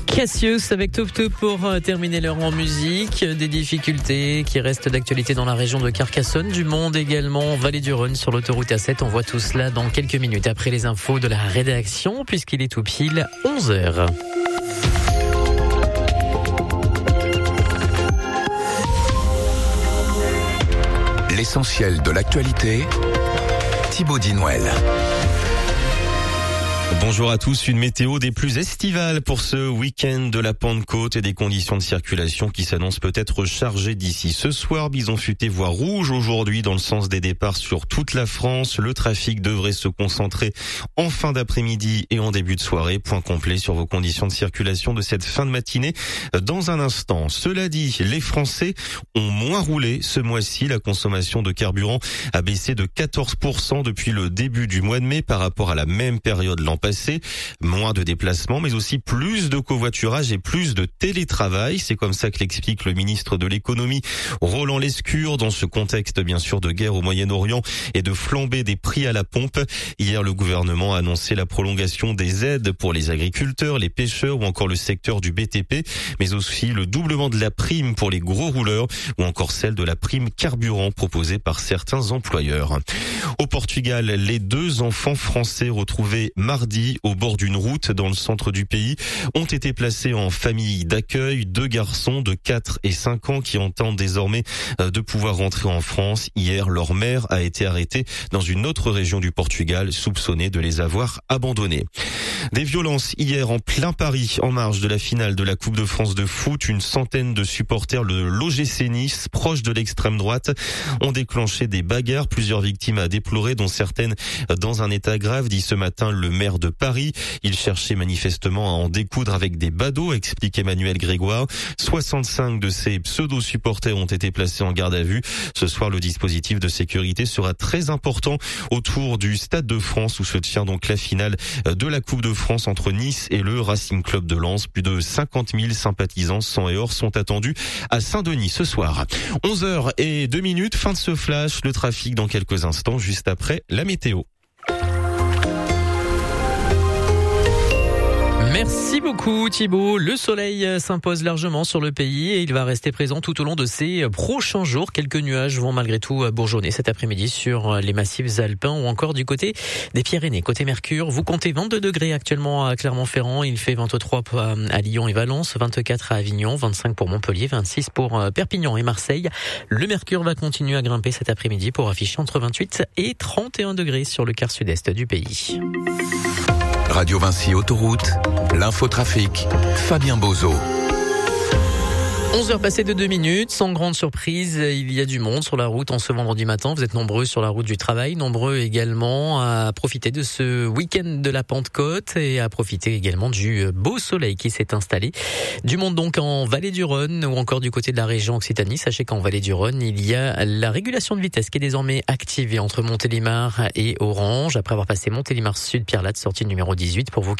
Cassius avec Top Top pour terminer l'heure en musique. Des difficultés qui restent d'actualité dans la région de Carcassonne, du Monde également, Vallée du Rhône sur l'autoroute A7. On voit tout cela dans quelques minutes après les infos de la rédaction puisqu'il est tout pile 11h. L'essentiel de l'actualité, Thibaut Dinouel. Bonjour à tous, une météo des plus estivales pour ce week-end de la Pentecôte et des conditions de circulation qui s'annoncent peut-être chargées d'ici ce soir. Bison futé voie rouge aujourd'hui dans le sens des départs sur toute la France. Le trafic devrait se concentrer en fin d'après-midi et en début de soirée. Point complet sur vos conditions de circulation de cette fin de matinée dans un instant. Cela dit, les Français ont moins roulé ce mois-ci. La consommation de carburant a baissé de 14% depuis le début du mois de mai par rapport à la même période l'an passé. Moins de déplacements, mais aussi plus de covoiturage et plus de télétravail. C'est comme ça que l'explique le ministre de l'économie, Roland Lescure, dans ce contexte bien sûr de guerre au Moyen-Orient et de flambée des prix à la pompe. Hier, le gouvernement a annoncé la prolongation des aides pour les agriculteurs, les pêcheurs ou encore le secteur du BTP, mais aussi le doublement de la prime pour les gros rouleurs ou encore celle de la prime carburant proposée par certains employeurs. Au Portugal, les 2 enfants français retrouvés mardi au bord d'une route dans le centre du pays ont été placés en famille d'accueil. 2 garçons de 4 et 5 ans qui entendent désormais de pouvoir rentrer en France. Hier, leur mère a été arrêtée dans une autre région du Portugal, soupçonnée de les avoir abandonnés. Des violences hier en plein Paris, en marge de la finale de la Coupe de France de foot. Une centaine de supporters de l'OGC Nice, proches de l'extrême droite, ont déclenché des bagarres. Plusieurs victimes à déplorer, dont certaines dans un état grave, dit ce matin le maire de Paris. Il cherchait manifestement à en découdre avec des badauds, explique Emmanuel Grégoire. 65 de ces pseudo-supporters ont été placés en garde à vue. Ce soir, le dispositif de sécurité sera très important autour du Stade de France où se tient donc la finale de la Coupe de France entre Nice et le Racing Club de Lens. Plus de 50 000 sympathisants sang et or sont attendus à Saint-Denis ce soir. 11h02, fin de ce flash. Le trafic dans quelques instants, juste après la météo. Merci beaucoup Thibaut. Le soleil s'impose largement sur le pays et il va rester présent tout au long de ces prochains jours. Quelques nuages vont malgré tout bourgeonner cet après-midi sur les massifs alpins ou encore du côté des Pyrénées. Côté Mercure, vous comptez 22 degrés actuellement à Clermont-Ferrand. Il fait 23 à Lyon et Valence, 24 à Avignon, 25 pour Montpellier, 26 pour Perpignan et Marseille. Le Mercure va continuer à grimper cet après-midi pour afficher entre 28 et 31 degrés sur le quart sud-est du pays. Radio Vinci Autoroute, l'infotrafic, Fabien Bozo. 11h passées de 2 minutes, sans grande surprise, il y a du monde sur la route en ce vendredi matin. Vous êtes nombreux sur la route du travail, nombreux également à profiter de ce week-end de la Pentecôte et à profiter également du beau soleil qui s'est installé. Du monde donc en Vallée du Rhône ou encore du côté de la région Occitanie. Sachez qu'en Vallée du Rhône, il y a la régulation de vitesse qui est désormais activée entre Montélimar et Orange. Après avoir passé Montélimar Sud, Pierre Latte, sortie numéro 18 pour vous